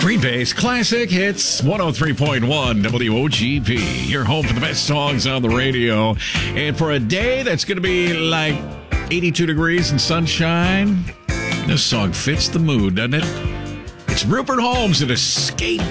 Green Bay's Classic Hits 103.1 WOGP. Your home for the best songs on the radio. And for a day that's going to be like 82 degrees and sunshine, this song fits the mood, doesn't it? It's Rupert Holmes and Escape.